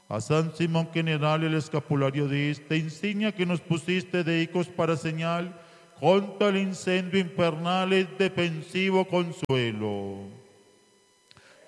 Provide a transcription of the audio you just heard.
A San Simón general, el escapulario diste, insignia que nos pusiste de hijos para señal, contra el incendio infernal es defensivo consuelo.